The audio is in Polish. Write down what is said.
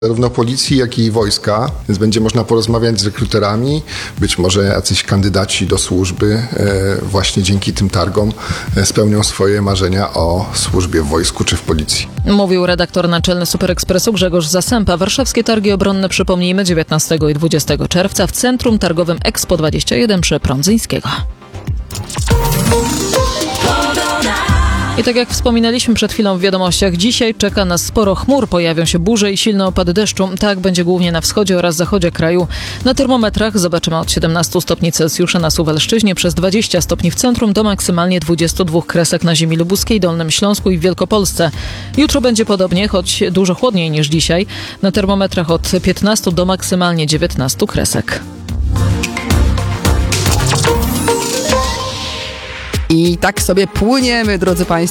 zarówno policji, jak i wojska, więc będzie można porozmawiać z rekruterami, być może jacyś kandydaci do służby właśnie dzięki tym targom spełnią swoje marzenia o służbie w wojsku czy w policji. Mówił redaktor naczelny Super Expressu Grzegorz Zasępa. Warszawskie Targi Obronne, przypomnijmy, 19 i 20 czerwca w Centrum Targowym Expo 21 przy Prądzyńskiego. I tak jak wspominaliśmy przed chwilą w wiadomościach, dzisiaj czeka nas sporo chmur, pojawią się burze i silny opad deszczu. Tak będzie głównie na wschodzie oraz zachodzie kraju. Na termometrach zobaczymy od 17 stopni Celsjusza na Suwalszczyźnie, przez 20 stopni w centrum do maksymalnie 22 kresek na ziemi lubuskiej, Dolnym Śląsku i w Wielkopolsce. Jutro będzie podobnie, choć dużo chłodniej niż dzisiaj. Na termometrach od 15 do maksymalnie 19 kresek. I tak sobie płyniemy, drodzy Państwo.